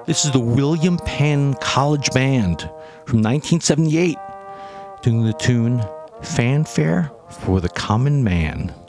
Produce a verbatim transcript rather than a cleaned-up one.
This is the William Penn College Band from nineteen seventy-eight, doing the tune Fanfare for the Common Man.